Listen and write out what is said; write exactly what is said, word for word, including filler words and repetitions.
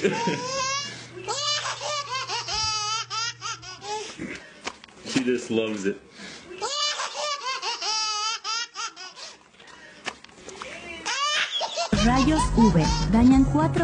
She just loves it. Rayos V dañan cuatro